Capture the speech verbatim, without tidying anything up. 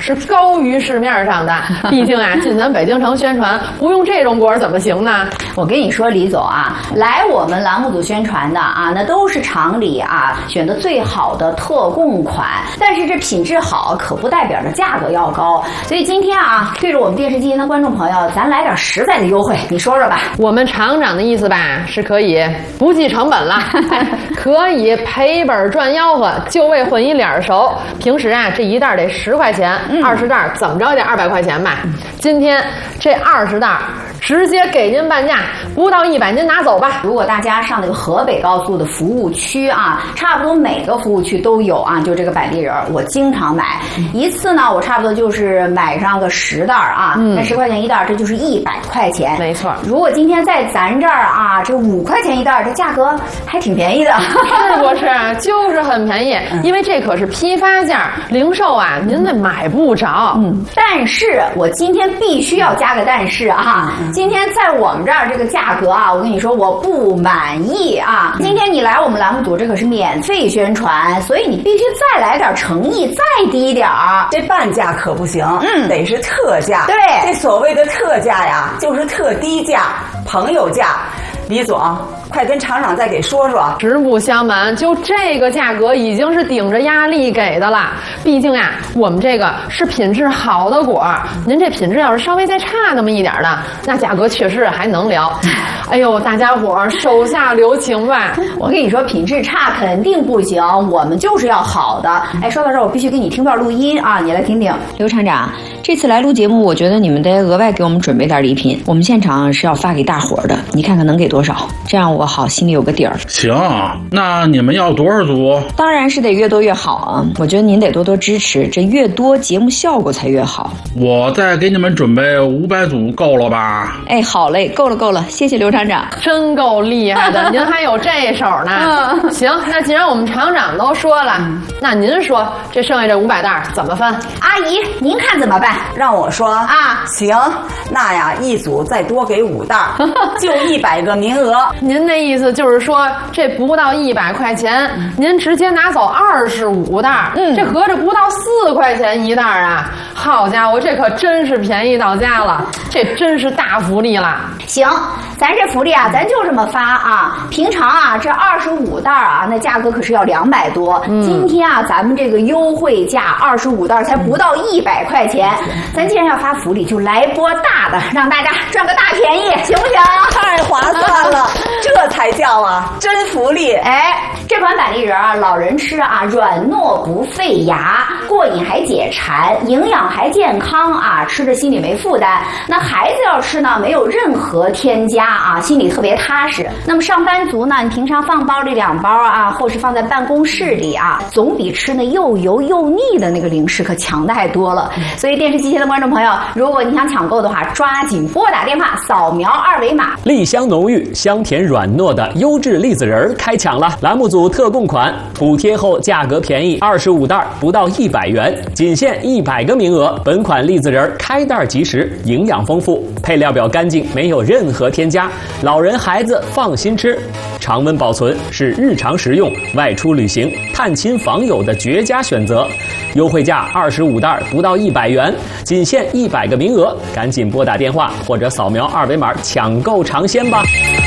是高于市面上的。毕竟啊，进咱北京城宣传，不用这种果怎么行呢？ 我跟你说，李总啊，来我们栏目组宣传的啊，那都是厂里啊选的最好的特供款。但是这品质好，可不代表着价格要高。所以今天啊，对着我们电视机前的观众朋友，咱来点实在的优惠，你说说吧。 我们厂长的意思吧，是可以不计成本了，可以赔本赚吆喝，就为混一脸熟。平时啊，这一袋得十块钱，二十袋怎么着也得二百块钱吧。今天这二十袋直接给您半价，不到一百您拿走吧。 如果大家上那个河北高速的服务区啊，差不多每个服务区都有啊，就这个板栗仁，我经常买，一次呢，我差不多就是买上个十袋啊，那十块钱一袋，这就是一百块钱。 没错。 如果今天在咱这儿啊，这五块钱一袋，这价格还挺便宜的。 是不是？就是很便宜，因为这可是批发价，零售啊，您那买不着。 嗯，但是我今天必须要加个但是啊，今天在我们这儿这个价格啊，我跟你说我不满意啊。今天你来我们栏目组，这可是免费宣传，所以你必须再来点诚意，再低点儿。 这半价可不行， 嗯， 得是特价。 对， 这所谓的特价呀，就是特低价、朋友价。李总，快跟厂长再给说说。 实不相瞒，就这个价格已经是顶着压力给的了。毕竟呀，我们这个是品质好的果，您这品质要是稍微再差那么一点的，那价格确实还能聊。哎呦，大家伙儿手下留情吧！ 我跟你说，品质差肯定不行，我们就是要好的。哎，说到这儿，我必须给你听段录音啊，你来听听。刘厂长，这次来录节目，我觉得你们得额外给我们准备点礼品，我们现场是要发给大伙儿的，你看看能给多少，这样我好心里有个底儿。 行，那你们要多少组？ 当然是得越多越好啊！我觉得您得多多支持，这越多节目效果才越好。 我再给你们准备五百组，够了吧？ 哎，好嘞，够了够了，谢谢刘厂长， 真够厉害的，您还有这手呢。行，那既然我们厂长都说了，那您说这剩下这五百袋怎么分？ 阿姨，您看怎么办？ 让我说啊， 行，那呀一组再多给五袋，就一百个名额。 您那意思就是说，这不到一百块钱，您直接拿走二十五袋，嗯，这合着不到四块钱一袋啊！好家伙，这可真是便宜到家了，这真是大福利了。 行，咱这福利啊，咱就这么发啊。平常啊，这二十五袋啊，那价格可是要两百多。嗯、今天啊，咱们这个优惠价二十五袋才不到一百块钱。咱既然要发福利，就来波大的，让大家赚个大便宜，行不行？ 太划算了，这才叫啊真福利！ 哎，这款板栗仁啊，老人吃啊，软糯不费牙，过瘾还解馋，营养还健康啊，吃着心里没负担。那孩子要吃呢，没有任何添加啊，心里特别踏实。那么上班族呢，你平常放包里两包啊，或是放在办公室里啊，总比吃那又油又腻的那个零食可强太多了。所以电视机前的观众朋友，如果你想抢购的话，抓紧拨打电话，扫描二维码。 栗香浓郁、香甜软糯的优质栗子仁开抢了！栏目组特供款，补贴后价格便宜，二十五袋不到一百元，仅限一百个名额。本款栗子仁开袋即食，营养丰富，配料表干净，没有任何添加，老人孩子放心吃。常温保存是日常食用、外出旅行、探亲访友的绝佳选择。优惠价二十五袋不到一百元，仅限一百个名额，赶紧拨打电话或者扫描二维码抢购尝鲜吧。